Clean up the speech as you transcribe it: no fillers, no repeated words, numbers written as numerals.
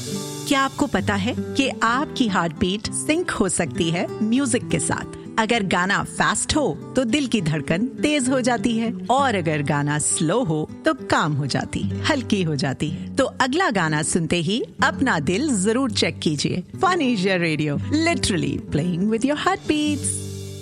क्या आपको पता है कि आपकी हार्ट बीट सिंक हो सकती है म्यूजिक के साथ? अगर गाना फास्ट हो तो दिल की धड़कन तेज हो जाती है, और अगर गाना स्लो हो तो काम हो जाती है, हल्की हो जाती है। तो अगला गाना सुनते ही अपना दिल जरूर चेक कीजिए। Fun Asia radio, literally playing with your heart beats.